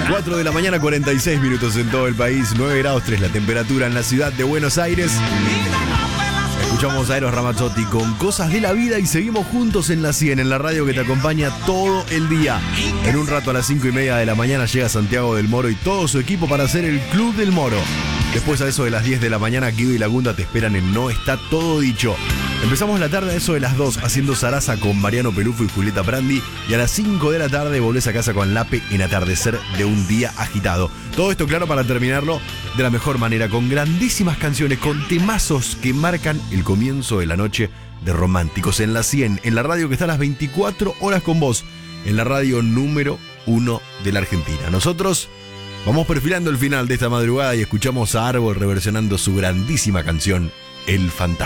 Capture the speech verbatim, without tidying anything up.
cuatro de la mañana, cuarenta y seis minutos en todo el país, nueve grados tres la temperatura en la ciudad de Buenos Aires. Escuchamos a Eros Ramazzotti con Cosas de la Vida y seguimos juntos en la cien, en la radio que te acompaña todo el día. En un rato a las cinco y media de la mañana llega Santiago del Moro y todo su equipo para hacer el Club del Moro. Después a eso de las diez de la mañana, Guido y Lagunda te esperan en No Está Todo Dicho. Empezamos la tarde a eso de las dos haciendo Zaraza con Mariano Pelufo y Julieta Brandi. Y a las cinco de la tarde volvés a casa con Lape en Atardecer de un Día Agitado. Todo esto, claro, para terminarlo de la mejor manera, con grandísimas canciones, con temazos que marcan el comienzo de la noche de Románticos en la cien, en la radio que está a las veinticuatro horas con vos, en la radio número uno de la Argentina. Nosotros vamos perfilando el final de esta madrugada y escuchamos a Árbol reversionando su grandísima canción, El Fantasma.